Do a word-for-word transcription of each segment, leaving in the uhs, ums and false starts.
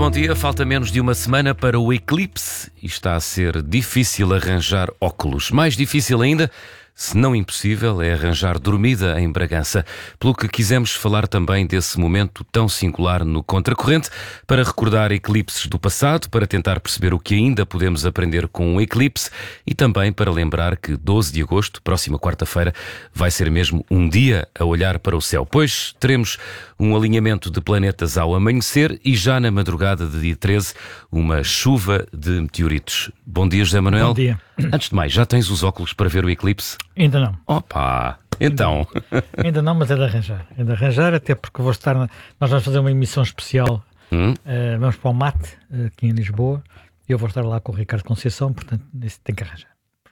bom dia. Falta menos de uma semana para o eclipse e está a ser difícil arranjar óculos. Mais difícil ainda, se não impossível, é arranjar dormida em Bragança. Pelo que quisemos falar também desse momento tão singular no Contracorrente, para recordar eclipses do passado, para tentar perceber o que ainda podemos aprender com um eclipse e também para lembrar que doze de agosto, próxima quarta-feira, vai ser mesmo um dia a olhar para o céu, pois teremos um alinhamento de planetas ao amanhecer e já na madrugada de dia treze, uma chuva de meteoritos. Bom dia, José Manuel. Bom dia. Antes de mais, já tens os óculos para ver o eclipse? Ainda não. Opa! Então... Ainda não, mas é de arranjar. É de arranjar, até porque vou estar... Na... Nós vamos fazer uma emissão especial. Hum? Uh, vamos para o Mate, aqui em Lisboa. E eu vou estar lá com o Ricardo Conceição, portanto, isso tem que arranjar.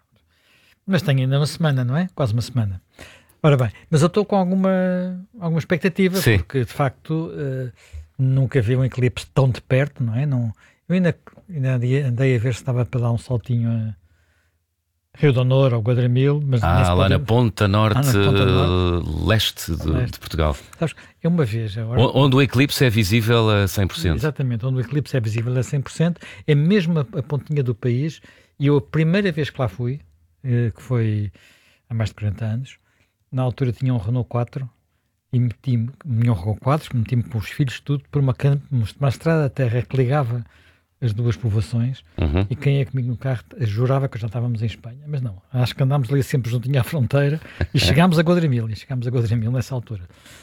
Mas tenho ainda uma semana, não é? Quase uma semana. Ora bem, mas eu estou com alguma, alguma expectativa, Sim. porque, de facto, uh, nunca vi um eclipse tão de perto, não é? Não, eu ainda, ainda andei a ver se estava para dar um saltinho a Rio de Honor ou Guadramil, mas ah, lá na ponta norte, ah, na ponta norte. Uh, leste, de, leste de Portugal. Sabes, é uma vez agora. Onde o eclipse é visível a cem por cento. Exatamente, onde o eclipse é visível a cem por cento, é mesmo a, a pontinha do país. E eu, a primeira vez que lá fui, eh, que foi há mais de quarenta anos, na altura tinha um Renault quatro e meti-me, um Renault quatro, meti-me com os filhos tudo por uma, uma estrada de terra que ligava as duas povoações, uhum. e quem é comigo no carro jurava que já estávamos em Espanha, mas não, acho que andámos ali sempre juntinho à fronteira e chegámos a Guadramil, e chegámos a Guadramil nessa altura.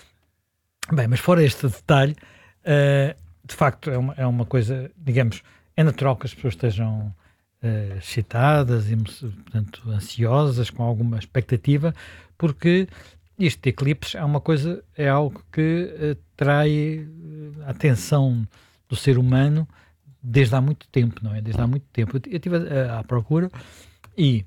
Bem, mas fora este detalhe, uh, de facto é uma, é uma coisa, digamos, é natural que as pessoas estejam uh, excitadas e, portanto, ansiosas, com alguma expectativa, porque este eclipse é uma coisa, é algo que uh, trai a atenção do ser humano desde há muito tempo, não é? Desde há muito tempo. Eu estive à procura e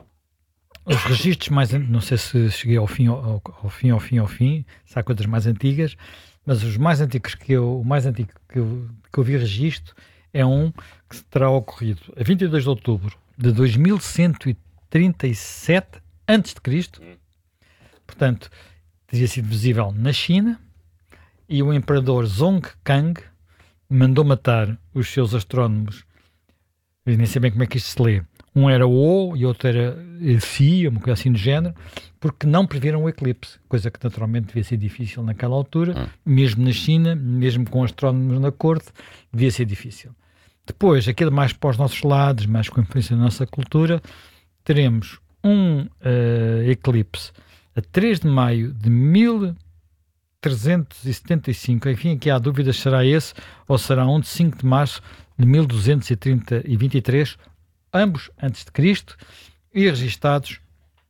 os registros mais... Não sei se cheguei ao fim, ao, ao fim, ao fim, ao fim, se há coisas mais antigas, mas os mais antigos que eu... O mais antigo que eu, que eu vi registro é um que terá ocorrido a vinte e dois de outubro de dois mil cento e trinta e sete antes de Cristo. Portanto, teria sido visível na China e o imperador Zhong Kang mandou matar os seus astrónomos, eu nem sei bem como é que isto se lê, um era O e outro era Si, uma coisa assim do género, porque não previram o eclipse, coisa que naturalmente devia ser difícil naquela altura, hum. mesmo na China, mesmo com astrónomos na corte, devia ser difícil. Depois, aquilo mais para os nossos lados, mais com influência da nossa cultura, teremos um uh, eclipse a três de maio de mil trezentos e setenta e cinco, enfim, aqui há dúvidas, será esse ou será um de cinco de março de mil duzentos e vinte e três, ambos antes de Cristo, e registados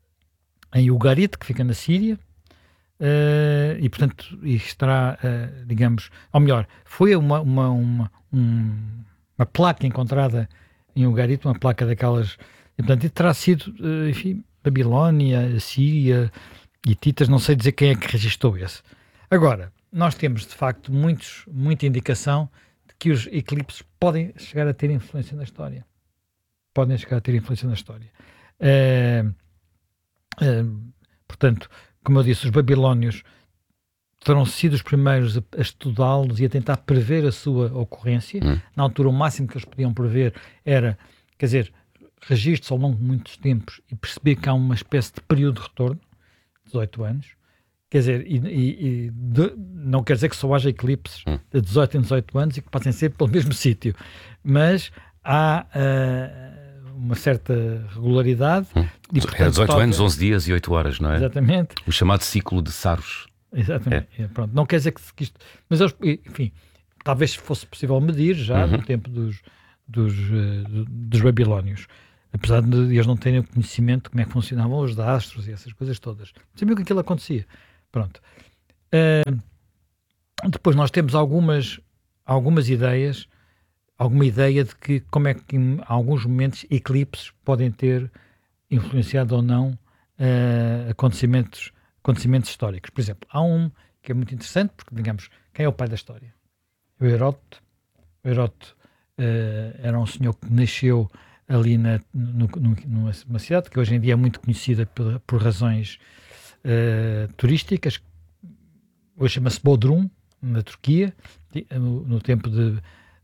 em Ugarit, que fica na Síria, uh, e portanto estará, uh, digamos, ou melhor, foi uma, uma, uma, um, uma placa encontrada em Ugarit, uma placa daquelas, e portanto e terá sido, uh, enfim, Babilónia, Síria, hititas, não sei dizer quem é que registrou esse. Agora, nós temos de facto muitos, muita indicação de que os eclipses podem chegar a ter influência na história. Podem chegar a ter influência na história. Uh, uh, portanto, como eu disse, os babilónios terão sido os primeiros a, a estudá-los e a tentar prever a sua ocorrência. Hum. Na altura, o máximo que eles podiam prever era, quer dizer, registros ao longo de muitos tempos e perceber que há uma espécie de período de retorno, dezoito anos. Quer dizer, e, e, e de, não quer dizer que só haja eclipses hum. de dezoito em dezoito anos e que passem sempre pelo mesmo sítio, mas há uh, uma certa regularidade. Hum. E, portanto, é dezoito toca... anos, onze dias e oito horas, não é? Exatamente. O chamado ciclo de Saros. Exatamente. É. É, pronto. Não quer dizer que, que isto... Mas, enfim, talvez fosse possível medir já uhum. no tempo dos, dos, uh, dos babilónios. Apesar de eles não terem o conhecimento de como é que funcionavam os astros e essas coisas todas. Sabiam que aquilo acontecia. Pronto. Uh, depois nós temos algumas, algumas ideias, alguma ideia de que como é que em alguns momentos eclipses podem ter influenciado ou não uh, acontecimentos, acontecimentos históricos. Por exemplo, há um que é muito interessante, porque, digamos, quem é o pai da história? O Heródoto. O Heródoto uh, era um senhor que nasceu ali na, no, no, numa cidade que hoje em dia é muito conhecida por, por razões Uh, turísticas, hoje chama-se Bodrum, na Turquia, no, no tempo de,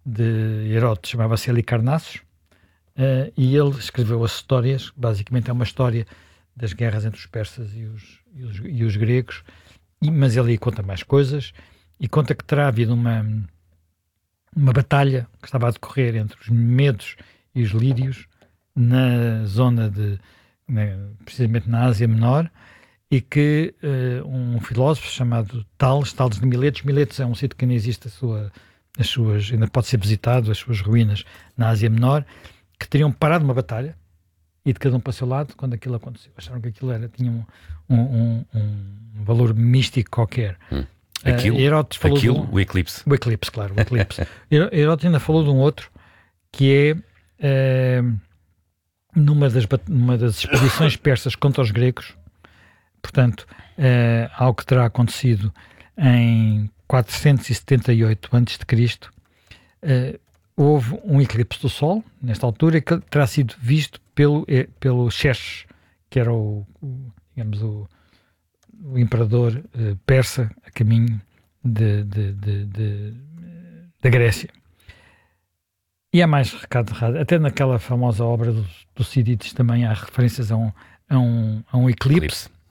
de Heródoto chamava-se Halicarnassos, uh, e ele escreveu as histórias. Basicamente é uma história das guerras entre os persas e os, e os, e os gregos, e, mas ele aí conta mais coisas, e conta que terá havido uma, uma batalha que estava a decorrer entre os medos e os lídios na zona de, na, precisamente na Ásia Menor, e que uh, um filósofo chamado Tales, Tales de Miletos, Miletos é um sítio que ainda existe a sua, as suas, ainda pode ser visitado, as suas ruínas na Ásia Menor, que teriam parado uma batalha e de cada um para o seu lado quando aquilo aconteceu. Acharam que aquilo era, tinha um, um, um, um valor místico qualquer. Hum. Aquilo, uh, falou aquilo um, o eclipse. O eclipse, claro, o eclipse. Heródoto ainda falou de um outro, que é uh, numa, das, numa das expedições persas contra os gregos, portanto, uh, algo que terá acontecido em quatrocentos e setenta e oito antes de Cristo, uh, houve um eclipse do Sol, nesta altura, que terá sido visto pelo, eh, pelo Xerxes, que era o, o digamos, o, o imperador uh, persa a caminho de, de, de, de, da Grécia. E há mais recado errado. Até naquela famosa obra do Tucídides também há referências a um, a um, a um eclipse. eclipse.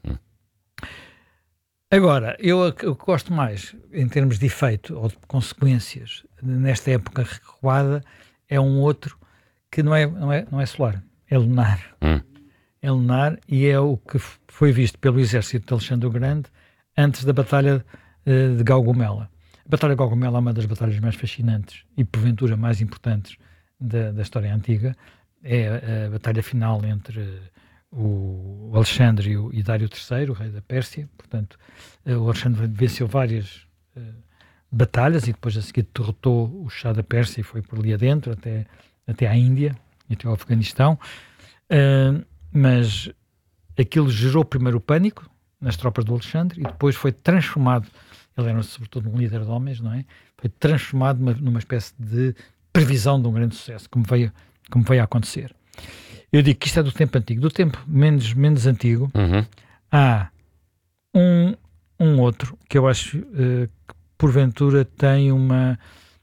Agora, eu, eu gosto mais, em termos de efeito ou de consequências, nesta época recuada, é um outro que não é, não é, não é solar, é lunar. Hum. É lunar, e é o que foi visto pelo exército de Alexandre o Grande antes da Batalha uh, de Gaugamela. A Batalha de Gaugamela é uma das batalhas mais fascinantes e, porventura, mais importantes da, da história antiga. É a, a batalha final entre o Alexandre e, o, e Dário terceiro, o rei da Pérsia. Portanto, o Alexandre venceu várias uh, batalhas e depois a seguir derrotou o Shah da Pérsia e foi por ali adentro até, até à Índia e até ao Afeganistão. Uh, mas aquilo gerou primeiro o pânico nas tropas do Alexandre e depois foi transformado, ele era sobretudo um líder de homens, não é? Foi transformado numa, numa espécie de previsão de um grande sucesso, como veio, como veio a acontecer. Eu digo que isto é do tempo antigo. Do tempo menos, menos antigo, uhum. há um, um outro que eu acho uh, que porventura tem, uma,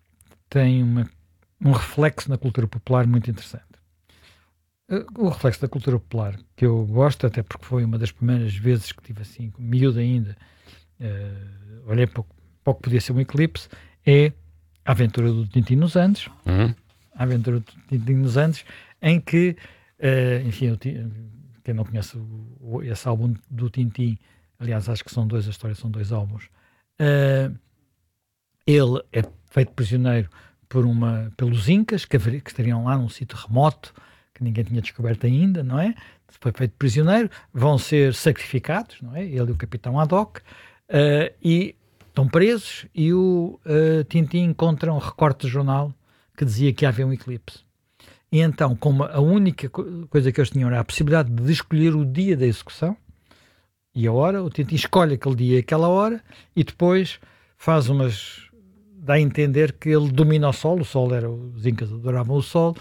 tem uma, um reflexo na cultura popular muito interessante. Uh, o reflexo da cultura popular que eu gosto, até porque foi uma das primeiras vezes que tive assim, miúdo ainda, uh, olhei para o que podia ser um eclipse, é a aventura do Tintin nos Andes. Uhum. A aventura do Tintin nos Andes, em que Uh, enfim, eu, quem não conhece o, o, esse álbum do Tintin, aliás, acho que são dois, a história são dois álbuns, uh, ele é feito prisioneiro por uma, pelos Incas, que, que estariam lá num sítio remoto, que ninguém tinha descoberto ainda, não é? Foi feito prisioneiro, vão ser sacrificados, não é? Ele e o capitão Haddock, uh, e estão presos, e o uh, Tintin encontra um recorte de jornal que dizia que ia haver um eclipse. E então, como a única coisa que eles tinham era a possibilidade de escolher o dia da execução e a hora, o Tintin escolhe aquele dia e aquela hora e depois faz umas... dá a entender que ele domina o Sol, o Sol era... os Incas adoravam o Sol,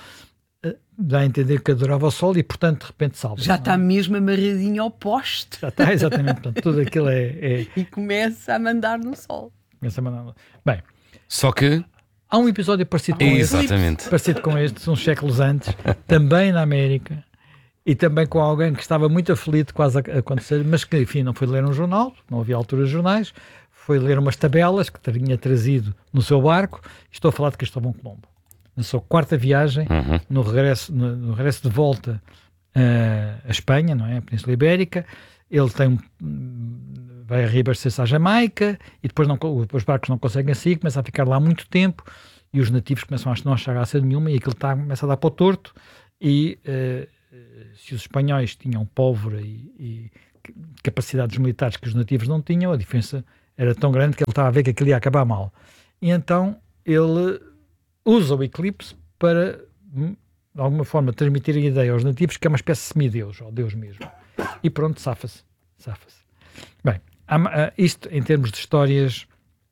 dá a entender que adorava o Sol e, portanto, de repente salva. Já está mesmo amarradinho ao poste. Já está, exatamente. Portanto, tudo aquilo é, é... E começa a mandar no Sol. Começa a mandar... Bem... Só que... há um episódio parecido com Exatamente. este, parecido com este, uns séculos antes, também na América, e também com alguém que estava muito aflito quase a acontecer, mas que, enfim, não foi ler um jornal, não havia altura de jornais, foi ler umas tabelas que tinha trazido no seu barco. Estou a falar de Cristóvão Colombo. Na sua quarta viagem, uhum. no, regresso, no, no regresso de volta uh, à Espanha, não é? A Península Ibérica, ele tem um... vai a reabastecer-se à Jamaica e depois não, os barcos não conseguem sair, começa a ficar lá muito tempo e os nativos começam a não achar graça nenhuma e aquilo tá, começa a dar para o torto e uh, se os espanhóis tinham pólvora e, e capacidades militares que os nativos não tinham, a diferença era tão grande que ele estava a ver que aquilo ia acabar mal. E então ele usa o eclipse para, de alguma forma, transmitir a ideia aos nativos que é uma espécie de semideus, ou Deus mesmo. E pronto, safa-se. Safa-se. Bem, há, isto em termos de histórias,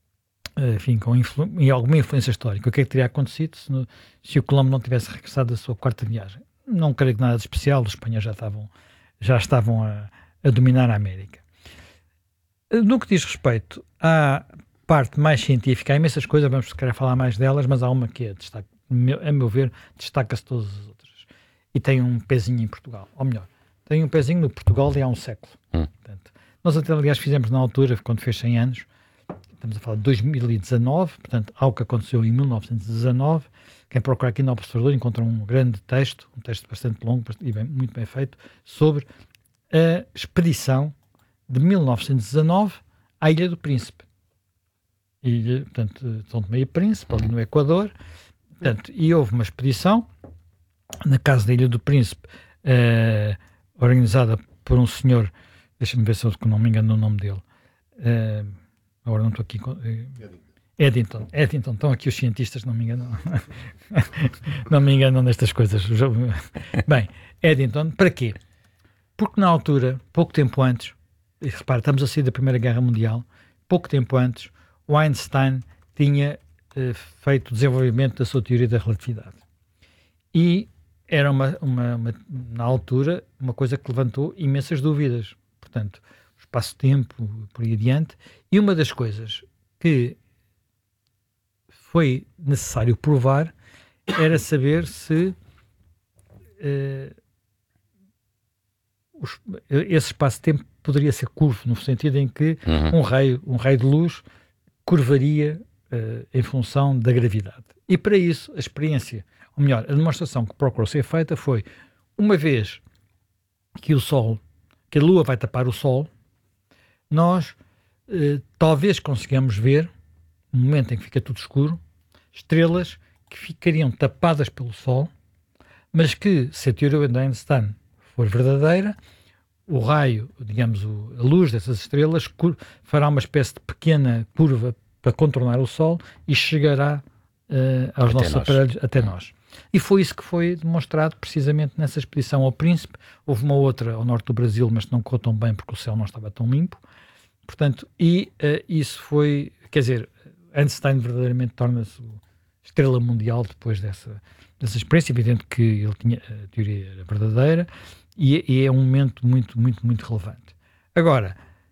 enfim, com influ, em alguma influência histórica. O que é que teria acontecido se, no, se o Colombo não tivesse regressado da sua quarta viagem? Não creio que nada de especial, os espanhóis já estavam, já estavam a, a dominar a América. No que diz respeito à parte mais científica, há imensas coisas, vamos querer falar mais delas, mas há uma que é destaque, a meu ver, destaca-se todas as outras. E tem um pezinho em Portugal, ou melhor, tem um pezinho no Portugal de há um século. Hum. Portanto, nós até, aliás, fizemos na altura, quando fez cem anos, estamos a falar de dois mil e dezanove, portanto, algo que aconteceu em mil novecentos e dezanove. Quem procurar aqui no Observador encontra um grande texto, um texto bastante longo e bem, muito bem feito, sobre a expedição de mil novecentos e dezanove à Ilha do Príncipe. Ilha, portanto, São Tomé e Príncipe, ali no Equador. Portanto, e houve uma expedição na casa da Ilha do Príncipe, uh, organizada por um senhor, deixa-me ver se eu não me engano no nome dele, uh, agora não estou aqui com... Uh, Eddington, Eddington, estão aqui os cientistas, não me enganam, não me enganam nestas coisas. Bem, Eddington, para quê? Porque na altura, pouco tempo antes, e repara, estamos a sair da Primeira Guerra Mundial, pouco tempo antes, o Einstein tinha uh, feito o desenvolvimento da sua teoria da relatividade. E era uma, uma, uma, na altura, uma coisa que levantou imensas dúvidas. Portanto, o espaço-tempo, por aí adiante. E uma das coisas que foi necessário provar era saber se uh, os, esse espaço-tempo poderia ser curvo, no sentido em que uhum. um, raio, um raio de luz curvaria uh, em função da gravidade. E para isso, a experiência, ou melhor, a demonstração que procurou ser feita foi, uma vez que o Sol, que a Lua vai tapar o Sol, nós uh, talvez consigamos ver, no momento em que fica tudo escuro, estrelas que ficariam tapadas pelo Sol, mas que, se a teoria de Einstein for verdadeira, o raio, digamos, o, a luz dessas estrelas cur, fará uma espécie de pequena curva para contornar o Sol e chegará uh, aos até nossos nós. aparelhos, até nós. E foi isso que foi demonstrado precisamente nessa expedição ao Príncipe. Houve uma outra ao norte do Brasil, mas não correu tão bem porque o céu não estava tão limpo. Portanto, e uh, isso foi, quer dizer, Einstein verdadeiramente torna-se estrela mundial depois dessa, dessa experiência. Evidente que ele tinha, a teoria era verdadeira e, e é um momento muito, muito, muito relevante. Agora,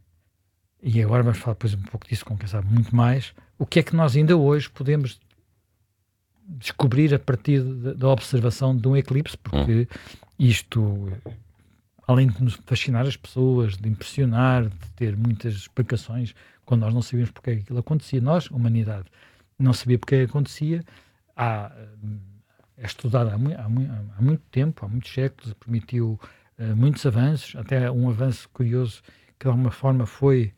e agora vamos falar depois um pouco disso com quem sabe muito mais, o que é que nós ainda hoje podemos descobrir a partir de, da observação de um eclipse, porque isto, além de nos fascinar as pessoas, de impressionar, de ter muitas explicações, quando nós não sabíamos porque é que aquilo acontecia, nós, a humanidade, não sabia porque é que acontecia, há, é estudado há, há, há muito tempo, há muitos séculos, permitiu uh, muitos avanços, até um avanço curioso que de alguma forma foi,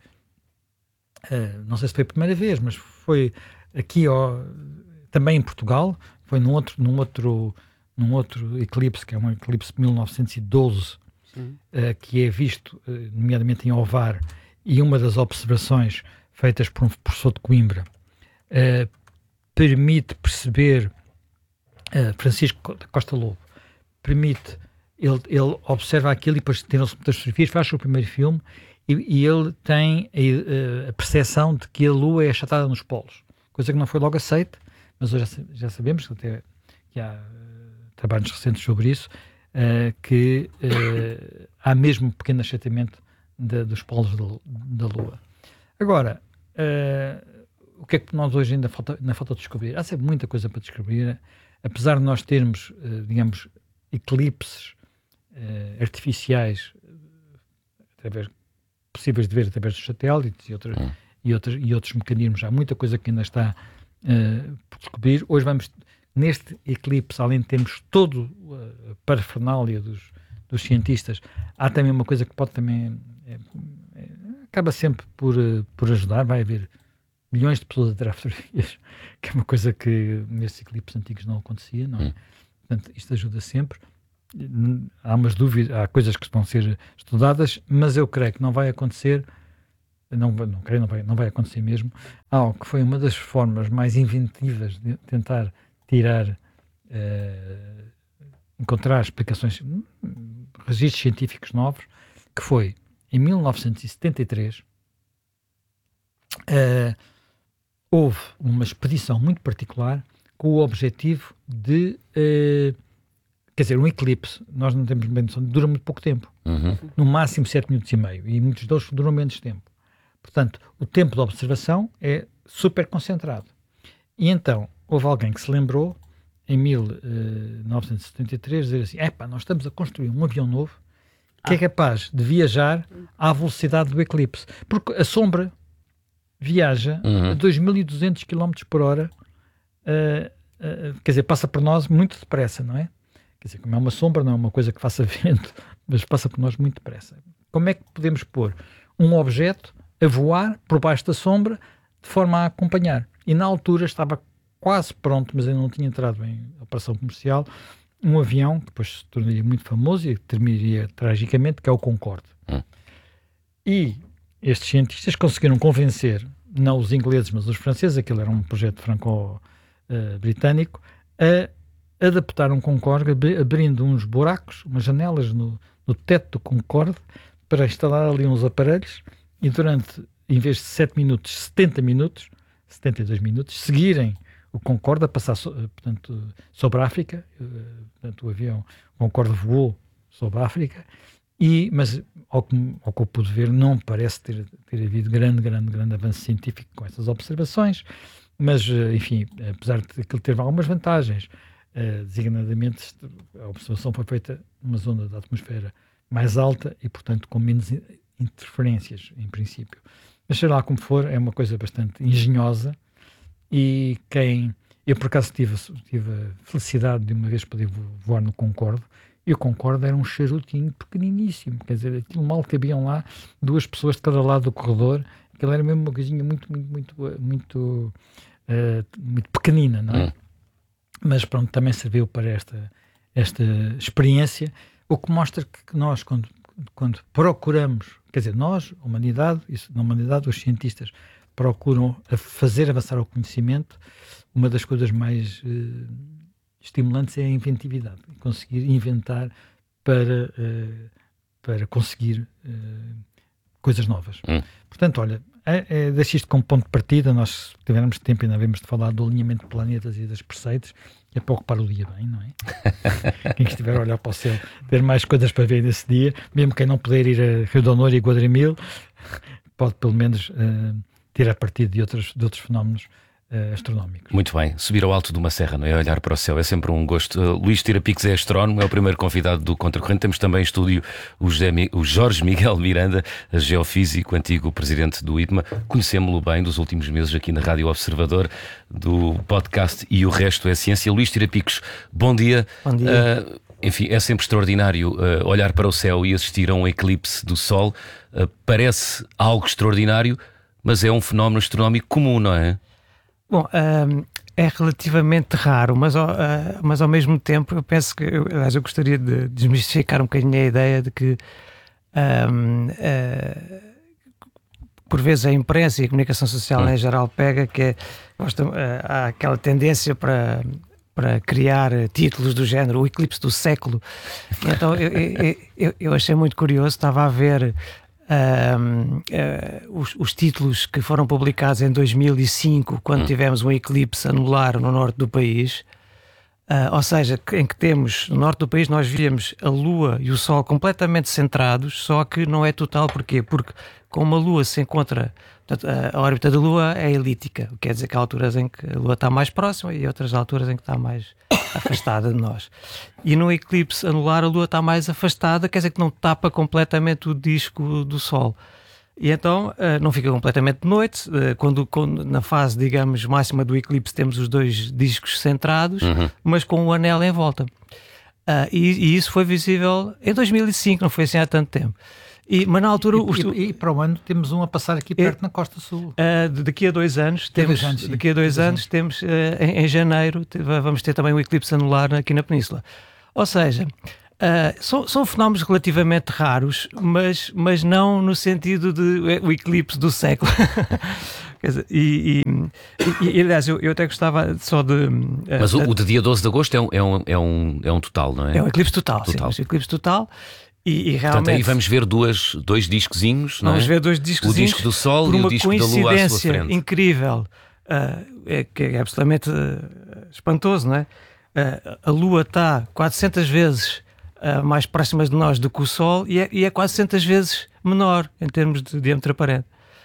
uh, não sei se foi a primeira vez, mas foi aqui ó, também em Portugal, foi num outro, num outro, num outro eclipse, que é um eclipse de mil novecentos e doze, uh, que é visto, uh, nomeadamente em Ovar, e uma das observações feitas por um professor de Coimbra uh, permite perceber, uh, Francisco Costa Lobo, permite, ele, ele observa aquilo e depois tem muitas fotografias, faz o primeiro filme e, e ele tem a, a percepção de que a Lua é achatada nos polos, coisa que não foi logo aceita, mas hoje já, já sabemos que até que há uh, trabalhos recentes sobre isso, uh, que uh, há mesmo um pequeno achatamento de, dos polos da, da Lua. Agora, uh, o que é que nós hoje ainda falta, ainda falta descobrir? Há sempre muita coisa para descobrir, apesar de nós termos, uh, digamos, eclipses uh, artificiais uh, através, possíveis de ver através dos satélites e, outras, hum. e, outros, e outros mecanismos. Há muita coisa que ainda está uh, por descobrir. Hoje vamos, neste eclipse, além de termos todo a parafernália dos, dos cientistas, há também uma coisa que pode também é, é, acaba sempre por, uh, por ajudar. Vai haver milhões de pessoas a tirar fotografias, que é uma coisa que nestes eclipses antigos não acontecia, não é? Hum. Portanto, isto ajuda sempre. Há umas dúvidas, há coisas que vão ser estudadas, mas eu creio que não vai acontecer, não, não creio, não vai, não vai acontecer mesmo, algo que foi uma das formas mais inventivas de tentar tirar, uh, encontrar explicações, registros científicos novos, que foi, em mil novecentos e setenta e três, uh, houve uma expedição muito particular com o objetivo de... Uh, Quer dizer, um eclipse, nós não temos bem noção, dura muito pouco tempo. Uhum. No máximo sete minutos e meio. E muitos deles duram menos tempo. Portanto, o tempo de observação é super concentrado. E então, houve alguém que se lembrou, em mil novecentos e setenta e três, dizer assim, epá, nós estamos a construir um avião novo que ah. é capaz de viajar à velocidade do eclipse. Porque a sombra viaja uhum. a dois mil e duzentos quilómetros por hora, uh, uh, quer dizer, passa por nós muito depressa, não é? Quer dizer, como é uma sombra, não é uma coisa que faça vento, mas passa por nós muito depressa. Como é que podemos pôr um objeto a voar por baixo da sombra de forma a acompanhar? E na altura estava quase pronto, mas ainda não tinha entrado em operação comercial, um avião que depois se tornaria muito famoso e terminaria tragicamente, que é o Concorde. Hum. E estes cientistas conseguiram convencer, não os ingleses, mas os franceses, aquilo era um projeto franco-britânico, a adaptar um Concorde, abrindo uns buracos, umas janelas no, no teto do Concorde, para instalar ali uns aparelhos e durante, em vez de sete minutos, setenta minutos, setenta e dois minutos, seguirem o Concorde a passar so, portanto, sobre a África. Portanto, o avião o Concorde voou sobre a África, e, mas ao que, ao que eu pude ver, não parece ter, ter havido grande, grande, grande avanço científico com essas observações, mas, enfim, apesar de aquilo ter algumas vantagens, uh, designadamente a observação foi feita numa zona da atmosfera mais alta e, portanto, com menos interferências, em princípio. Mas seja lá como for, é uma coisa bastante engenhosa. E quem... Eu, por acaso, tive, tive a felicidade de uma vez poder voar no Concorde, e o Concorde era um charutinho pequeniníssimo, quer dizer, aquilo mal cabiam lá duas pessoas de cada lado do corredor, aquilo era mesmo uma coisinha muito, muito, muito, muito, uh, muito pequenina, não é? Hum. Mas pronto, também serviu para esta, esta experiência, o que mostra que nós, quando, quando procuramos, quer dizer, nós, a humanidade, isso, na humanidade, os cientistas, procuram fazer avançar o conhecimento, uma das coisas mais uh, estimulantes é a inventividade, conseguir inventar para, uh, para conseguir uh, coisas novas. Hum. Portanto, olha, é, é, deixo isto como ponto de partida. Nós, se tivermos tempo, ainda havemos de falar do alinhamento de planetas e das preceitos, é para ocupar o dia bem, não é? Quem estiver a olhar para o céu, ter mais coisas para ver nesse dia, mesmo quem não puder ir a Rio de Honor e Guadrimil, pode pelo menos... Uh, ter a partir de outros, de outros fenómenos uh, astronómicos. Muito bem, subir ao alto de uma serra, não é? Olhar para o céu é sempre um gosto. Uh, Luís Tirapicos é astrónomo, é o primeiro convidado do Contracorrente. Temos também em estúdio o, José, o Jorge Miguel Miranda, geofísico, antigo presidente do I P M A. Conhecemos-lo bem dos últimos meses aqui na Rádio Observador, do podcast E o Resto é Ciência. Luís Tirapicos, bom dia. Bom dia. Uh, Enfim, é sempre extraordinário uh, olhar para o céu e assistir a um eclipse do Sol. Uh, parece algo extraordinário, mas é um fenómeno astronómico comum, não é? Bom, um, é relativamente raro, mas ao, uh, mas ao mesmo tempo eu penso que, eu, aliás, eu gostaria de desmistificar um bocadinho a ideia de que um, uh, por vezes a imprensa e a comunicação social hum. em geral pega que é, gosta, uh, há aquela tendência para... para criar títulos do género, o eclipse do século. Então eu, eu, eu, eu achei muito curioso, estava a ver um, uh, os, os títulos que foram publicados em dois mil e cinco, quando hum. tivemos um eclipse anular no norte do país, uh, ou seja, em que temos, no norte do país nós víamos a Lua e o Sol completamente centrados, só que não é total. Porquê? Porque como a Lua se encontra... A órbita da Lua é elíptica, o que quer dizer que há alturas em que a Lua está mais próxima e outras alturas em que está mais afastada de nós. E no eclipse anular a Lua está mais afastada, quer dizer que não tapa completamente o disco do Sol. E então não fica completamente de noite, quando, quando na fase, digamos, máxima do eclipse temos os dois discos centrados, uhum. mas com o anel em volta. E, e isso foi visível em dois mil e cinco, não foi assim há tanto tempo. E, mas na altura... E, os... e, e para o ano temos um a passar aqui perto é, na Costa Sul. Uh, daqui a dois anos, temos, dois anos, daqui a dois anos, temos uh, em, em janeiro, vamos ter também um eclipse anular aqui na Península. Ou seja, uh, são, são fenómenos relativamente raros, mas, mas não no sentido de o eclipse do século. Quer dizer, e, e, e, e aliás, eu, eu até gostava só de... Uh, mas o, o de dia doze de agosto é um, é, um, é, um, é um total, não é? É um eclipse total, total. Sim, um eclipse total. E, e realmente, portanto, aí vamos ver duas, dois discozinhos, não é? Vamos ver dois discozinhos. O disco do Sol e o disco da Lua à sua frente. Por uma coincidência incrível, uh, é, que é absolutamente uh, espantoso, não é? Uh, a Lua está quatrocentas vezes uh, mais próxima de nós do que o Sol e é, e é quatrocentas vezes menor em termos de diâmetro aparente.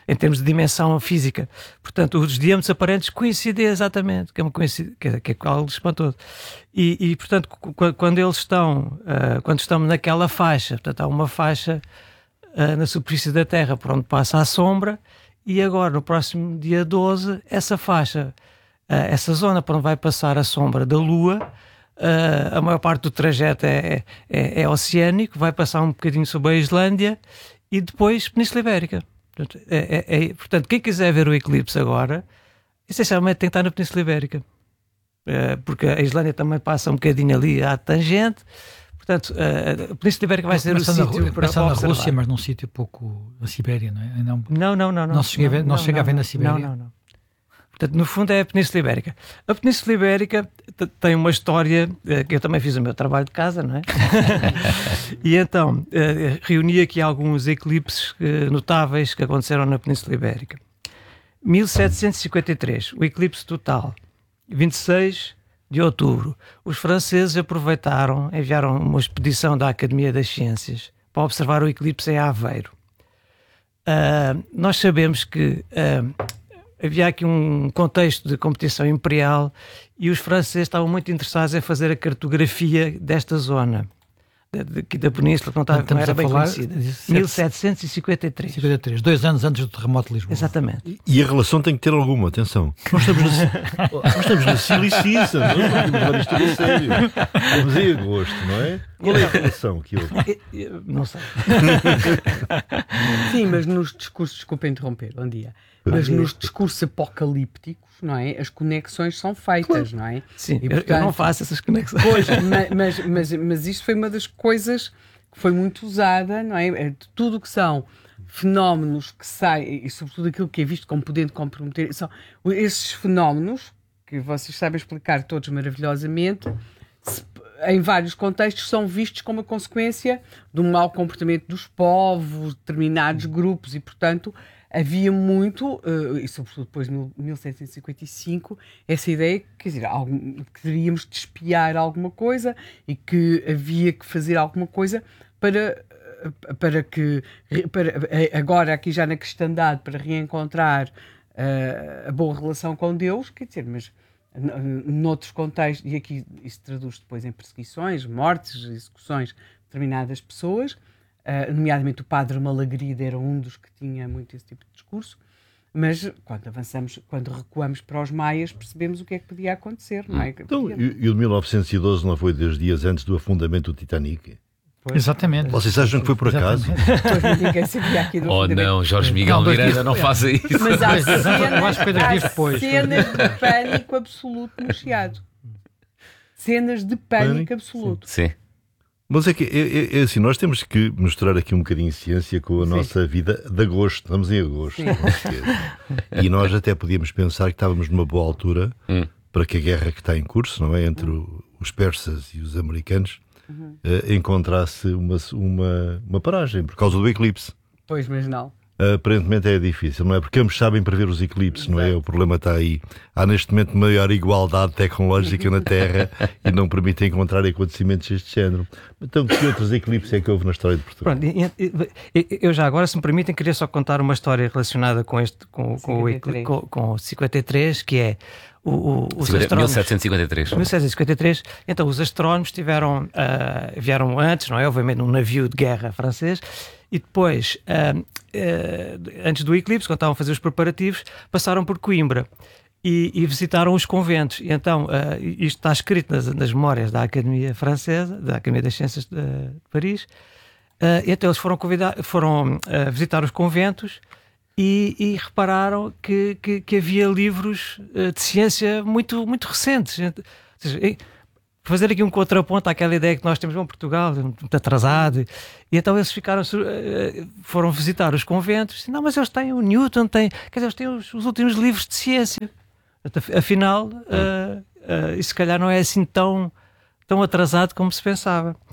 em termos de dimensão física. Portanto, os diâmetros aparentes coincidem exatamente, que é uma coincidência, que é, que é algo espantoso. E, e portanto, quando eles estão, uh, quando estamos naquela faixa, portanto, há uma faixa uh, na superfície da Terra por onde passa a sombra, e agora, no próximo dia doze, essa faixa, uh, essa zona por onde vai passar a sombra da Lua, uh, a maior parte do trajeto é, é, é oceânico, vai passar um bocadinho sobre a Islândia e depois Península Ibérica. Portanto, é, é, é, portanto, quem quiser ver o eclipse agora, essencialmente tem que estar na Península Ibérica, uh, porque a Islândia também passa um bocadinho ali à tangente. Portanto, uh, a Península Ibérica vai ser o sítio para Começar na observar. Rússia, mas num sítio pouco... Na Sibéria, não é? Não, Não, não, não. não se chega a ver- não se chega a ver na Sibéria? Não, não, não. Portanto, no fundo é a Península Ibérica. A Península Ibérica t- tem uma história, eh, que eu também fiz o meu trabalho de casa, não é? E então, eh, reuni aqui alguns eclipses eh, notáveis que aconteceram na Península Ibérica. mil setecentos e cinquenta e três, o eclipse total. vinte e seis de outubro. Os franceses aproveitaram, enviaram uma expedição da Academia das Ciências para observar o eclipse em Aveiro. Ah, nós sabemos que ah, havia aqui um contexto de competição imperial e os franceses estavam muito interessados em fazer a cartografia desta zona, da, de- da península, que não, estava, não Estamos era a bem falar conhecida. de sete- mil setecentos e cinquenta e três. cinquenta e três, dois anos antes do terremoto de Lisboa. Exatamente. E a relação tem que ter alguma, atenção. Nós estamos na, nós estamos na Silly Season, nós não podemos levar isto a sério. Estamos em agosto, não é? Qual é a relação que houve? Eu- eu Não sei. Sim, mas nos discursos, desculpa interromper, bom dia, mas nos discursos apocalípticos, não é? As conexões são feitas, não é? Sim, E, eu- eu portanto, não faço essas conexões. Pois, ma- mas, mas, mas isto foi uma das coisas que foi muito usada, não é? É de tudo o que são fenómenos que saem, e sobretudo aquilo que é visto como podendo comprometer, são esses fenómenos, que vocês sabem explicar todos maravilhosamente, se- em vários contextos são vistos como a consequência do mau comportamento dos povos, determinados grupos, e portanto havia muito, eh, e sobretudo depois de mil- 1755, essa ideia, quer dizer, algum, que teríamos de espiar alguma coisa e que havia que fazer alguma coisa para, eh, para que, para, eh, agora aqui já na cristandade, para reencontrar eh, a boa relação com Deus, quer dizer, mas n- noutros contextos, e aqui isso traduz depois em perseguições, mortes, execuções de determinadas pessoas, Uh, nomeadamente o padre Malagrida era um dos que tinha muito esse tipo de discurso, mas quando avançamos, quando recuamos para os maias, percebemos o que é que podia acontecer, não é? Então, Podia- e, e o de mil novecentos e doze não foi dois dias antes do afundamento do Titanic? Exatamente. Vocês acham que foi por acaso? Exatamente. Pois ninguém sabia aqui do Oh fundamento. não, Jorge Miguel Não, dois Miranda, dias não depois. faça isso. Mas há Dois- eu acho que foi dois cenas, dias há depois, foi cenas dois de pânico absoluto no Chiado. Cenas de pânico Pânico? absoluto. Sim. Mas é que é, é- é assim, nós temos que misturar aqui um bocadinho de ciência com a Sim. nossa vida de agosto. Estamos em agosto. Sim. não se esqueça. E nós até podíamos pensar que estávamos numa boa altura Hum. para que a guerra que está em curso, não é, entre o- os persas e os americanos, eh, encontrasse uma, uma, uma paragem por causa do eclipse. Pois, mas não. Aparentemente é difícil, não é? Porque ambos sabem prever os eclipses, não é? O problema está aí. Há neste momento maior igualdade tecnológica na Terra e não permite encontrar acontecimentos deste género. Então, que outros eclipses é que houve na história de Portugal? Pronto, e- e- e- eu já agora, se me permitem, queria só contar uma história relacionada com este, com, com, o, cinquenta e três. com, com o cinquenta e três, que é o, o, os mil astrónomos. setecentos e cinquenta e três. mil setecentos e cinquenta e três, então os astrónomos tiveram, ah, vieram antes, não é? Obviamente, num navio de guerra francês, e depois, ah, ah, antes do eclipse, quando estavam a fazer os preparativos, passaram por Coimbra e, e visitaram os conventos. E então, ah, isto está escrito nas, nas memórias da Academia Francesa, da Academia das Ciências de, de Paris. Ah, e então eles foram, convidar, foram ah, visitar os conventos. E, e repararam que, que, que havia livros eh, de ciência muito, muito recentes. Ou seja, eh, fazer aqui um contraponto àquela ideia que nós temos, bom, Portugal é muito atrasado. E, e então eles ficaram, eh, foram visitar os conventos. E, não, mas eles têm o Newton, têm, quer dizer, eles têm os, os últimos livros de ciência. Afinal, uh, uh, isso se calhar não é assim tão, tão atrasado como se pensava.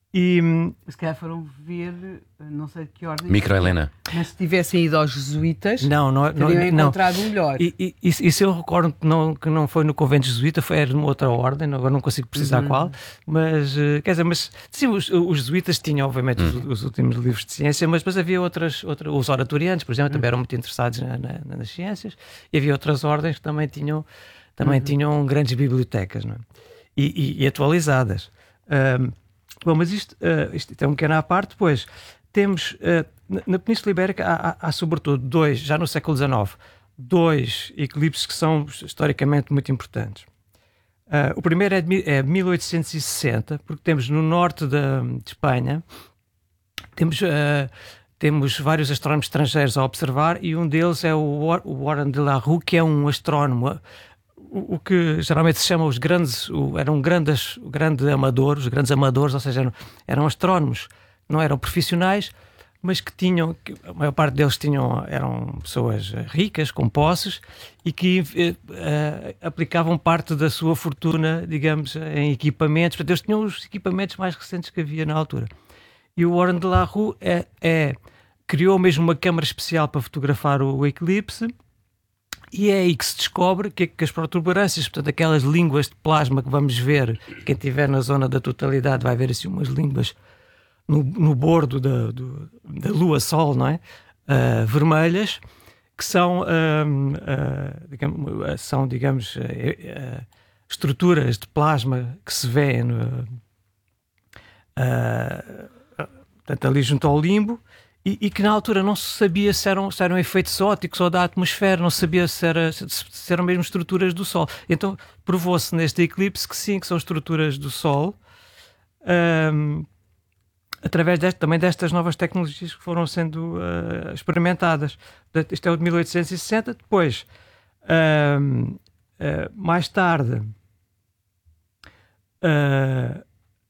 E, Se calhar foram ver, não sei de que ordem. Micro Helena. Mas se tivessem ido aos jesuítas, não, não, não, teriam não. encontrado um melhor. E, e, isso eu recordo que não, que não foi no convento jesuíta, foi era numa outra ordem, agora não consigo precisar Uhum. qual, mas, eh, quer dizer, mas sim, os, os jesuítas tinham obviamente os, os últimos livros de ciência, mas depois havia outras, outras os oratorianos, por exemplo, também eram muito interessados na, na, nas ciências, e havia outras ordens que também tinham, também Uhum. tinham grandes bibliotecas, não é? e, e, e atualizadas. Um, bom, mas isto, uh, isto é um pequeno à parte, depois temos, uh, na, na Península Ibérica há, há, há sobretudo dois, já no século dezenove, dois eclipses que são historicamente muito importantes. Uh, o primeiro é de mi- é mil oitocentos e sessenta, porque temos no norte da, de Espanha, temos, uh, temos vários astrónomos estrangeiros a observar, e um deles é o, War- o Warren de la Rue, que é um astrónomo, o, o que geralmente se chama os grandes, o, eram grandes, grandes amadores, os grandes amadores, ou seja, eram, eram astrónomos, não eram profissionais, mas que tinham, que a maior parte deles tinham, eram pessoas ricas, com posses, e que eh, eh, aplicavam parte da sua fortuna, digamos, em equipamentos. Portanto, eles tinham os equipamentos mais recentes que havia na altura. E o Warren de la Rue é, é, criou mesmo uma câmara especial para fotografar o, o eclipse, e é aí que se descobre que, que as protuberâncias, portanto, aquelas línguas de plasma que vamos ver, quem estiver na zona da totalidade vai ver assim umas línguas no, no bordo da, do, da Lua-Sol, não é? Uh, vermelhas, que são, uh, uh, digamos, são, digamos uh, uh, estruturas de plasma que se vêem no, uh, portanto, ali junto ao limbo, e, e que na altura não se sabia se eram, se eram efeitos ópticos ou da atmosfera, não se sabia se, era, se, se eram mesmo estruturas do Sol. Então provou-se neste eclipse que sim, que são estruturas do Sol, um, através deste, também destas novas tecnologias que foram sendo uh, experimentadas. Portanto, isto é o de mil oitocentos e sessenta. Depois, um, uh, mais tarde, uh,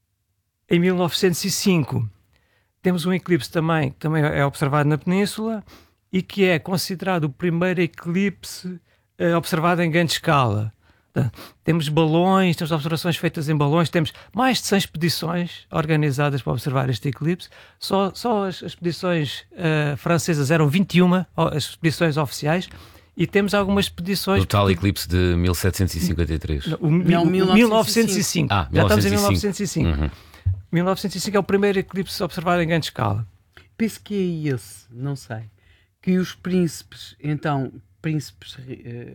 em mil novecentos e cinco, temos um eclipse também, que também é observado na Península e que é considerado o primeiro eclipse uh, observado em grande escala. Temos balões, temos observações feitas em balões, temos mais de cem expedições organizadas para observar este eclipse. Só, só as, as expedições uh, francesas eram vinte e uma, as expedições oficiais, e temos algumas expedições... O tal eclipse de mil setecentos e cinquenta e três. Não, o, não, o mil novecentos e cinco. Ah, Já estamos em mil novecentos e cinco. Uhum. mil novecentos e cinco é o primeiro eclipse observado em grande escala. Penso que é esse, não sei. Que os príncipes, então... príncipes uh,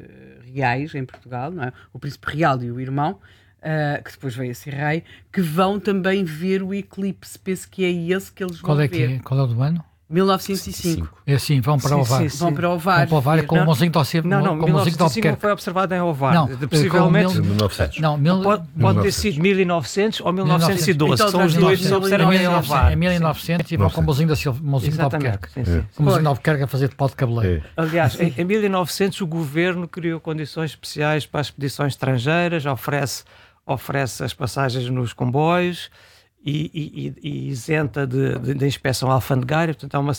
reais em Portugal, não é? O príncipe real e o irmão, uh, que depois veio a ser rei, que vão também ver o eclipse. Penso que é esse que eles Qual vão é que ver. é? Qual é o do ano? mil novecentos e cinco. É assim, vão para Sim, o V A R. sim, Vão para o V A R. Vão para o V A R com o Não. mãozinho de Alceu- Não, não, com o mil mãozinho de novecentos e cinco não Albuquerque. foi observado em Ovar. Não, Possivelmente com mil e novecentos. Não, mil, pode, pode ter sido mil e novecentos ou mil novecentos e doze, Então, que são os mil dois que se novecentos, observam em é Ovar. mil e novecentos e vão com o mãozinho da Silva, mãozinho de Exatamente. Albuquerque. Sim, sim. Com o mãozinho de Albuquerque a fazer de pó de cabeleiro. É. Aliás, em, em mil e novecentos o governo criou condições especiais para as expedições estrangeiras, oferece, oferece as passagens nos comboios e, e, e, e isenta de, de, de inspeção alfandegária. Portanto, há uma,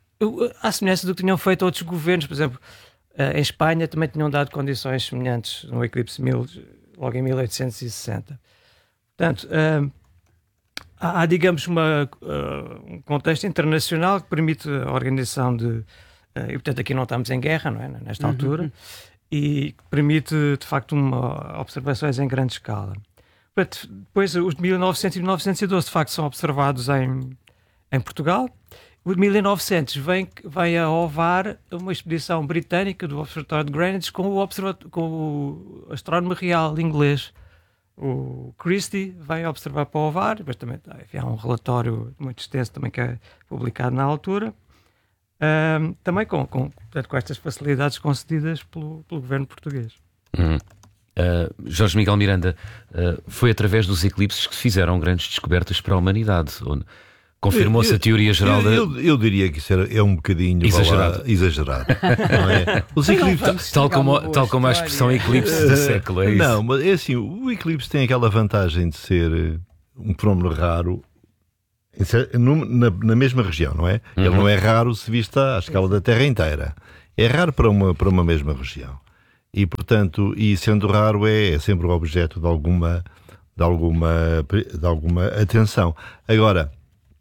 à semelhança do que tinham feito outros governos, por exemplo, em Espanha também tinham dado condições semelhantes no eclipse mil, logo em mil oitocentos e sessenta. Portanto, há, há digamos, uma, um contexto internacional que permite a organização de... E, portanto, aqui não estamos em guerra, não é? Nesta Uhum. altura, e que permite, de facto, uma, observações em grande escala. Portanto, depois, os de mil e novecentos e mil novecentos e doze, de facto, são observados em, em Portugal. O de mil e novecentos vem, vem a Ovar uma expedição britânica do Observatório de Greenwich com o, com o astrónomo real inglês, o Christie, vem observar para o Ovar. Mas também enfim, há um relatório muito extenso também que é publicado na altura. Um, também com, com, portanto, com estas facilidades concedidas pelo, pelo governo português. Uhum. Uh, Jorge Miguel Miranda, uh, foi através dos eclipses que se fizeram grandes descobertas para a humanidade. Confirmou-se a teoria geral eu, da... eu, eu diria que isso era, é um bocadinho Exagerado. Lá, exagerado não é? Os eclipses, Tal como, tal como a expressão eclipse do século, é isso? Não, mas é assim, o eclipse tem aquela vantagem de ser um fenómeno raro na, na mesma região, não é? Ele Uhum. não é raro se vista à escala da Terra inteira. É raro para uma, para uma mesma região. E, portanto, e sendo raro é, é sempre o objeto de alguma, de alguma, de alguma atenção. Agora,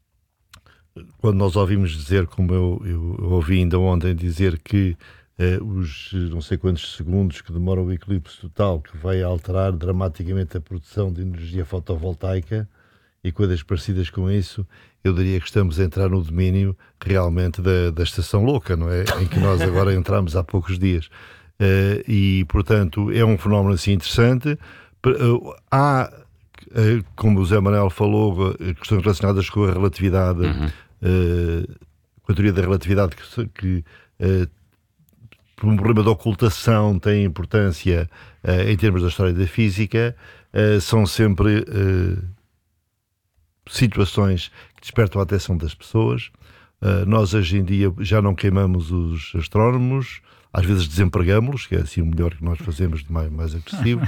quando nós ouvimos dizer, como eu, eu ouvi ainda ontem dizer que uh, os não sei quantos segundos que demora o eclipse total, que vai alterar dramaticamente a produção de energia fotovoltaica e coisas parecidas com isso, eu diria que estamos a entrar no domínio realmente da, da estação louca, não é? Em que nós agora entramos há poucos dias. Uh, e, portanto, é um fenómeno assim interessante. Uh, há, uh, como o Zé Manuel falou, uh, questões relacionadas com a relatividade, uhum. uh, com a teoria da relatividade, que, que uh, por um problema de ocultação tem importância uh, em termos da história da física, uh, são sempre uh, situações que despertam a atenção das pessoas. Uh, nós hoje em dia já não queimamos os astrónomos, às vezes desempregamos-los, que é assim o melhor que nós fazemos de mais, mais agressivo,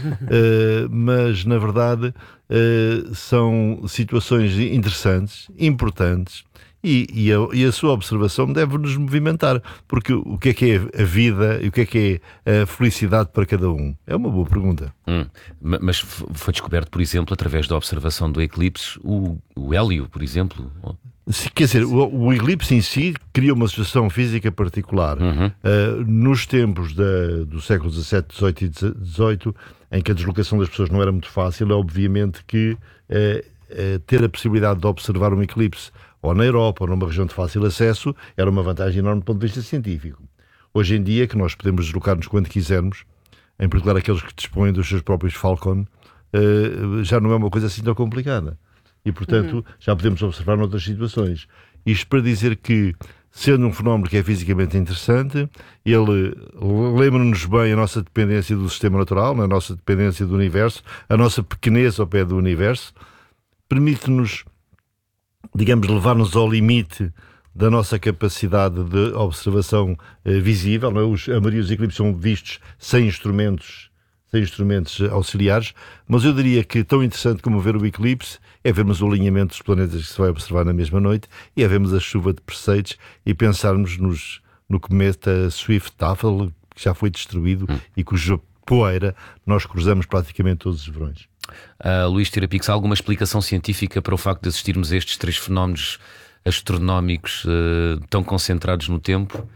uh, mas na verdade uh, são situações interessantes, importantes, e, e, a, e a sua observação deve-nos movimentar, porque o que é que é a vida e o que é que é a felicidade para cada um? É uma boa pergunta. Hum, mas foi descoberto, por exemplo, através da observação do eclipse, o, o hélio, por exemplo... Quer dizer, o, o eclipse em si cria uma situação física particular. Uhum. Uh, nos tempos da, do século dezassete, dezoito e dezoito, em que a deslocação das pessoas não era muito fácil, é obviamente que uh, uh, ter a possibilidade de observar um eclipse ou na Europa ou numa região de fácil acesso era uma vantagem enorme do ponto de vista científico. Hoje em dia, que nós podemos deslocar-nos quando quisermos, em particular aqueles que dispõem dos seus próprios Falcon, uh, já não é uma coisa assim tão complicada. E, portanto, uhum. já podemos observar noutras situações. Isto para dizer que, sendo um fenómeno que é fisicamente interessante, ele lembra-nos bem a nossa dependência do sistema natural, a nossa dependência do universo, a nossa pequenez ao pé do universo, permite-nos, digamos, levar-nos ao limite da nossa capacidade de observação eh, visível. Não é? Os, a maioria dos eclipses são vistos sem instrumentos sem instrumentos auxiliares, mas eu diria que tão interessante como ver o eclipse é vermos o alinhamento dos planetas que se vai observar na mesma noite e é vermos a chuva de Perseides e pensarmos nos, no cometa Swift-Tafel, que já foi destruído hum. e cuja poeira nós cruzamos praticamente todos os verões. Uh, Luís Tirapix, há alguma explicação científica para o facto de assistirmos a estes três fenómenos astronómicos uh, tão concentrados no tempo?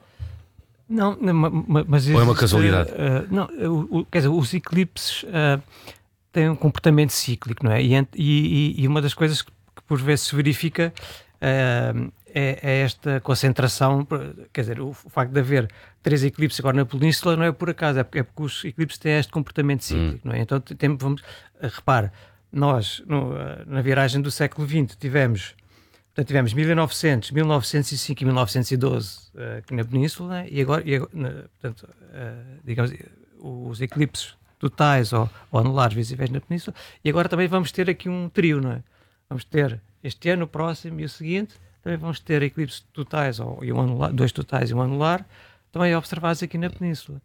Não, mas... Ou é uma casualidade? Uh, não, o, o, quer dizer, os eclipses uh, têm um comportamento cíclico, não é? E, e, e uma das coisas que, que por vezes se verifica uh, é, é esta concentração, quer dizer, o, o facto de haver três eclipses agora na Península não é por acaso, é porque, é porque os eclipses têm este comportamento cíclico, hum. não é? Então, tem, vamos, uh, repare, nós, no, uh, na viragem do século vinte, tivemos... Portanto, tivemos mil e novecentos, mil novecentos e cinco e mil novecentos e doze uh, aqui na Península, né? e agora, e agora na, portanto, uh, digamos, os eclipses totais ou, ou anulares visíveis na Península, e agora também vamos ter aqui um trio, não é? Vamos ter este ano, o próximo e o seguinte, também vamos ter eclipses totais, ou e um anular, dois totais e um anular, também observados aqui na Península.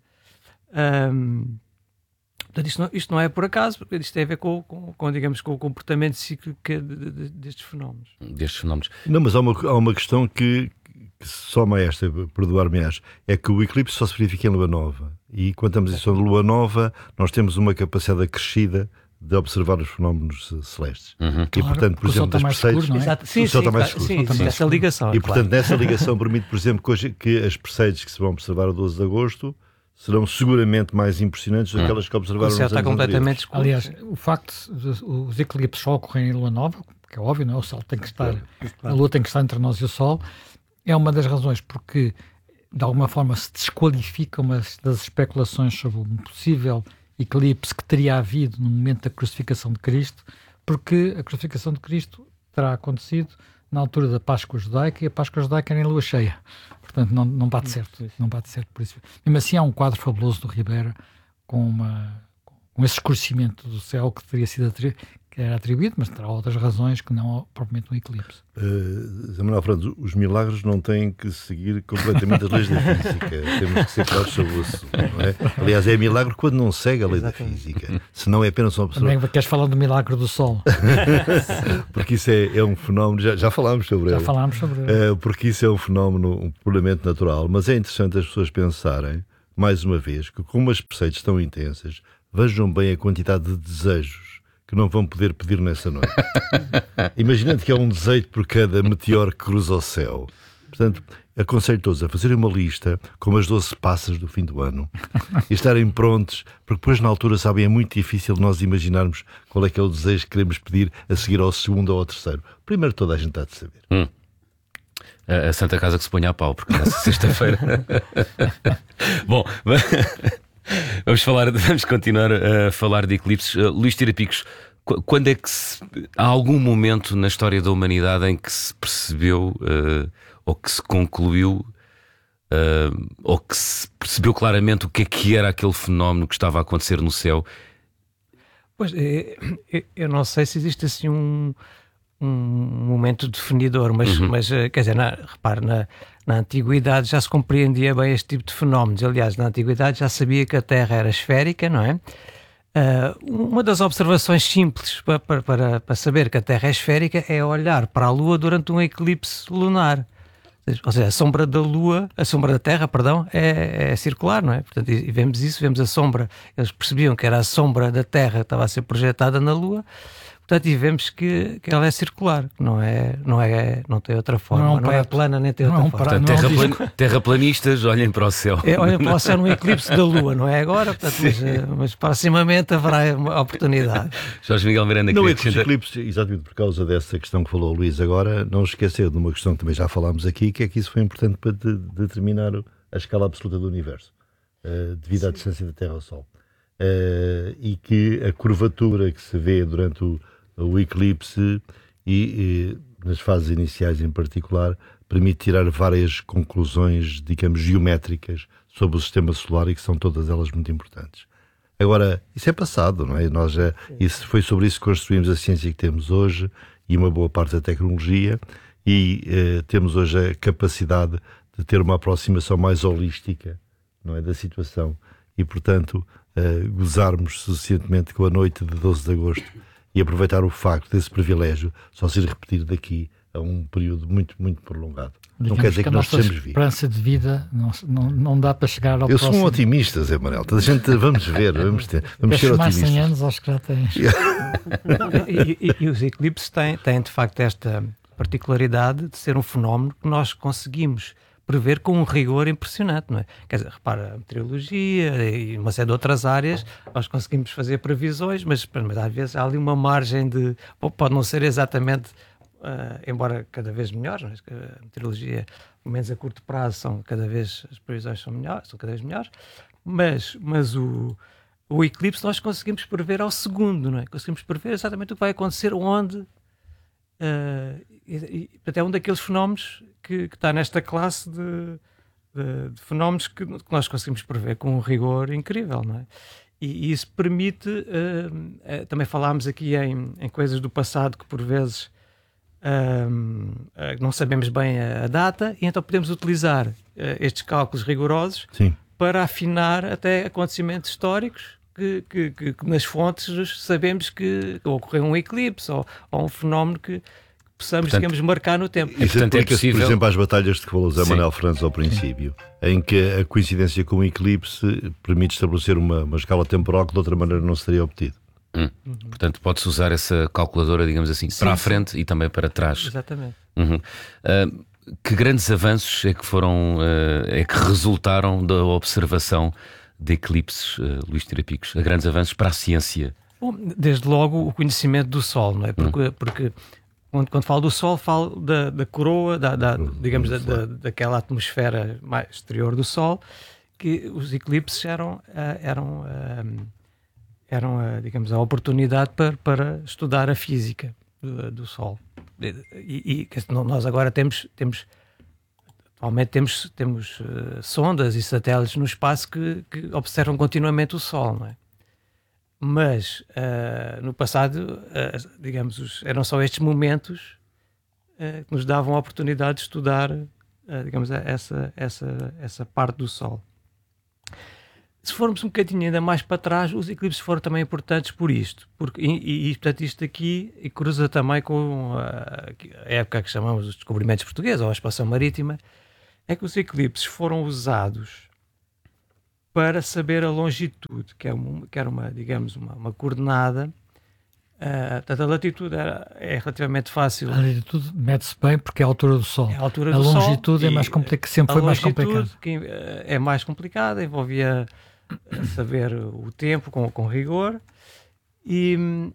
Um, Portanto, isto não, isto não é por acaso, porque isto tem a ver com, com, com digamos, com o comportamento cíclico de, de, de, destes fenómenos. Destes fenómenos. Não, mas há uma, há uma questão que, que soma esta, perdoar-me-ás, é que o eclipse só se verifica em lua nova. E quando estamos em situação de lua nova, nós temos uma capacidade acrescida de observar os fenómenos celestes. Uhum. E, claro, portanto, por exemplo, das Perseides... É? Exato. Sim, o céu sim, está mais claro, escuro. sim, sim, essa ligação. E, portanto, claro. nessa ligação permite, por exemplo, que, hoje, que as Perseides que se vão observar a doze de agosto serão seguramente mais impressionantes do que aquelas que observaram nos anos está completamente escuro. Aliás, o facto de os eclipses só ocorrerem em lua nova, que é óbvio, não é? O Sol tem que estar, claro, claro. A lua tem que estar entre nós e o Sol, é uma das razões porque, de alguma forma, se desqualifica uma das especulações sobre um possível eclipse que teria havido no momento da crucificação de Cristo, porque a crucificação de Cristo terá acontecido na altura da Páscoa judaica e a Páscoa judaica era em lua cheia. Portanto, não, não bate certo. Não bate certo por isso. Mesmo assim, há um quadro fabuloso do Ribeira com, uma, com esse escurecimento do céu que teria sido atri- que era atribuído, mas terá outras razões que não propriamente um eclipse. Uh, Zé Manuel Fernandes, os milagres não têm que seguir completamente as leis da física. Temos que ser claros sobre isso. Não é? Aliás, é milagre quando não segue a lei Exatamente. Da física. Senão é apenas uma observação. Também queres falar do milagre do Sol? Porque isso é, é um fenómeno, já, já falámos sobre já ele. Já falámos sobre ele. Uh, porque isso é um fenómeno um puramente natural. Mas é interessante as pessoas pensarem, mais uma vez, que como as Perseides estão intensas, vejam bem a quantidade de desejos que não vão poder pedir nessa noite. Imaginando que há um desejo por cada meteoro que cruza o céu. Portanto, aconselho todos a fazerem uma lista com as doze passas do fim do ano e estarem prontos, porque depois na altura, sabem, é muito difícil nós imaginarmos qual é que é o desejo que queremos pedir a seguir ao segundo ou ao terceiro. Primeiro toda a gente há de saber. Hum. A Santa Casa que se ponha a pau, porque nessa sexta-feira... Bom, vamos, falar, vamos continuar a falar de eclipses. Uh, Luís Tirapicos, quando é que se, há algum momento na história da humanidade em que se percebeu uh, ou que se concluiu uh, ou que se percebeu claramente o que é que era aquele fenómeno que estava a acontecer no céu? Pois, eu não sei se existe assim um, um momento definidor, mas, uhum. mas quer dizer, na, repare, na, na antiguidade já se compreendia bem este tipo de fenómenos. Aliás, na antiguidade já sabia que a Terra era esférica, não é? Uh, uma das observações simples para, para, para saber que a Terra é esférica é olhar para a Lua durante um eclipse lunar. Ou seja, a sombra da Lua, a sombra da Terra, perdão, é, é circular, não é? Portanto, e, e vemos isso, vemos a sombra. Eles percebiam que era a sombra da Terra que estava a ser projetada na Lua. Portanto, e vemos que, que ela é circular, não é, não é, não tem outra forma, não, não é plana nem tem outra não, forma. Portanto, terra plan, terraplanistas, olhem para o céu. É, olhem para o céu no eclipse da Lua, não é agora, portanto, mas, mas proximamente haverá uma oportunidade. Jorge Miguel Miranda, não é que os eclipses, exatamente por causa dessa questão que falou o Luís agora, não esquecer de uma questão que também já falámos aqui, que é que isso foi importante para de, determinar a escala absoluta do universo, uh, devido à distância da Terra ao Sol. Uh, e que a curvatura que se vê durante o o eclipse e, e nas fases iniciais em particular permite tirar várias conclusões, digamos, geométricas sobre o sistema solar e que são todas elas muito importantes. Agora, isso é passado, não é? Nós já, isso, foi sobre isso que construímos a ciência que temos hoje e uma boa parte da tecnologia e eh, temos hoje a capacidade de ter uma aproximação mais holística, não é, da situação e, portanto, eh, gozarmos suficientemente com a noite de doze de agosto e aproveitar o facto desse privilégio só ser repetido daqui a um período muito, muito prolongado. Digamos não quer dizer que, que nós sejamos vivos. A esperança de vida não, não, não dá para chegar ao Eu próximo... sou um otimista, Zé Manuel. A gente, vamos ver, vamos, ter, vamos ser mais otimistas. cem anos, acho que já tens. e, e, e os eclipses têm, têm, de facto, esta particularidade de ser um fenómeno que nós conseguimos prever com um rigor impressionante, não é? Quer dizer, repara, a meteorologia e uma série de outras áreas, nós conseguimos fazer previsões, mas, mas às vezes há ali uma margem de... Pode não ser exatamente, uh, embora cada vez melhor, mas a meteorologia, pelo menos a curto prazo, são cada vez, as previsões são melhores, são cada vez melhores, mas, mas o, o eclipse nós conseguimos prever ao segundo, não é? Conseguimos prever exatamente o que vai acontecer, onde... Uh, e, e, até um daqueles fenómenos que, que está nesta classe de, de, de fenómenos que, que nós conseguimos prever com um rigor incrível, não é? E, e isso permite, uh, uh, também falámos aqui em, em coisas do passado que por vezes uh, uh, não sabemos bem a, a data, e então podemos utilizar uh, estes cálculos rigorosos Sim. para afinar até acontecimentos históricos Que, que, que, que nas fontes sabemos que, que ocorreu um eclipse ou, ou um fenómeno que, que possamos, portanto, digamos, marcar no tempo. E, portanto, é possível... por exemplo, às batalhas de que falou José Manuel Fernandes ao princípio, Sim. em que a coincidência com o eclipse permite estabelecer uma, uma escala temporal que de outra maneira não seria obtido. Hum. Uhum. Portanto, pode-se usar essa calculadora, digamos assim, sim, para a frente sim. e também para trás. Exatamente. Uhum. Uh, que grandes avanços é que foram, uh, é que resultaram da observação de eclipses, uh, Luís Tirapicos, a grandes avanços para a ciência? Bom, desde logo o conhecimento do Sol, não é? Porque, hum. porque quando, quando falo do Sol, falo da, da coroa, da, da, digamos, da, da, daquela atmosfera mais exterior do Sol, que os eclipses eram, uh, eram, uh, eram uh, digamos, a oportunidade para, para estudar a física do, do Sol. E, e nós agora temos... temos Atualmente temos, temos uh, sondas e satélites no espaço que, que observam continuamente o Sol, não é? Mas uh, no passado, uh, digamos, os, eram só estes momentos uh, que nos davam a oportunidade de estudar, uh, digamos, essa, essa, essa parte do Sol. Se formos um bocadinho ainda mais para trás, os eclipses foram também importantes por isto. Porque, e, e, portanto, isto aqui e cruza também com a, a época que chamamos de descobrimentos portugueses, ou a expansão marítima, é que os eclipses foram usados para saber a longitude, que, é uma, que era uma, digamos, uma, uma coordenada Uh, portanto, a latitude é, é relativamente fácil. A latitude mede-se bem porque é a altura do Sol. É a altura a do longitude Sol é mais complicada, sempre foi mais complicado. Que é mais complicada, envolvia saber o tempo com, com rigor e,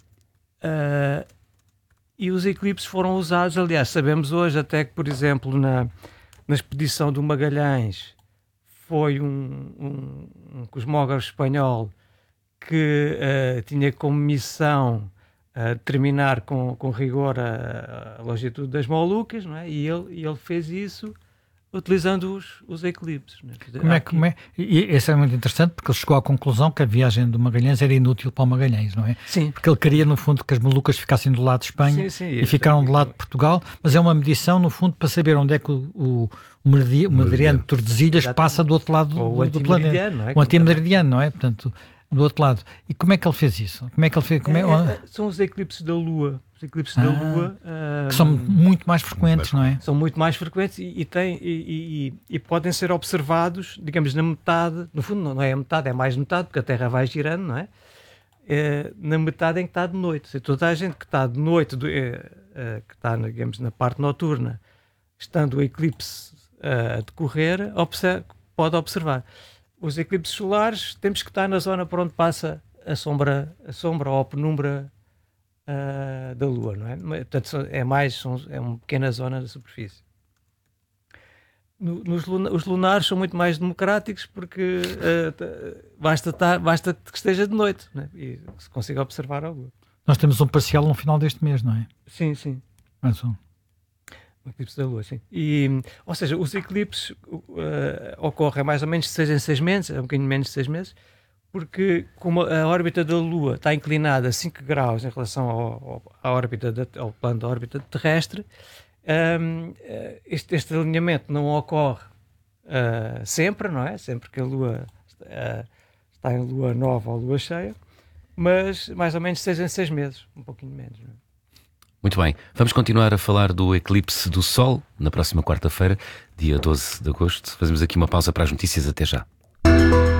uh, e os eclipses foram usados. Aliás, sabemos hoje até que, por exemplo, na, na expedição do Magalhães foi um, um, um cosmógrafo espanhol que uh, tinha como missão a terminar com, com rigor a, a longitude das Molucas, não é? E ele, e ele fez isso utilizando os, os eclipses. Não é? Como é, como é? E isso é muito interessante porque ele chegou à conclusão que a viagem do Magalhães era inútil para o Magalhães, não é? Sim. Porque ele queria, no fundo, que as Molucas ficassem do lado de Espanha sim, sim, e ficaram do lado de Portugal, mas é uma medição, no fundo, para saber onde é que o, o, o meridiano, meridiano de Tordesilhas passa do outro lado do, do planeta. Não é? O antimeridiano, não é? Portanto, do outro lado. E como é que ele fez isso? Como é que ele fez? Como é, é, é, são os eclipses da Lua. Os eclipses ah, da Lua uh, que são muito mais frequentes, não é? São muito mais frequentes e, e, tem, e, e, e podem ser observados, digamos, na metade. No fundo, não é a metade, é mais metade, porque a Terra vai girando, não é? É na metade em que está de noite. Seja, toda a gente que está de noite, do, é, é, que está, digamos, na parte noturna, estando o eclipse a decorrer, observa, pode observar. Os eclipses solares temos que estar na zona por onde passa a sombra, a sombra ou a penumbra uh, da Lua, não é? Portanto, é mais, são, é uma pequena zona da superfície. No, nos luna, os lunares são muito mais democráticos porque uh, basta, tar, basta que esteja de noite, não é? E se consiga observar a Lua. Nós temos um parcial no final deste mês, não é? Sim, sim. Mas, um... O eclipse da Lua, sim. E, ou seja, os eclipses uh, ocorrem mais ou menos de seis em seis meses, é um bocadinho menos de seis meses, porque como a órbita da Lua está inclinada a cinco graus em relação ao, ao, à órbita da, ao plano da órbita terrestre, um, este, este alinhamento não ocorre uh, sempre, não é? Sempre que a Lua uh, está em Lua nova ou Lua cheia, mas mais ou menos de seis em seis meses, um pouquinho menos, não é? Muito bem, vamos continuar a falar do eclipse do Sol na próxima quarta-feira, dia doze de agosto. Fazemos aqui uma pausa para as notícias. Até já.